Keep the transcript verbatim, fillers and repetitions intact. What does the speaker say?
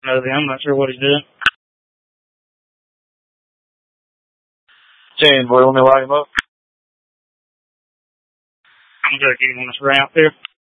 Maybe, I'm not sure what he's doing. Ten, boy, let me light him up. I'm going to keep him on this ramp here.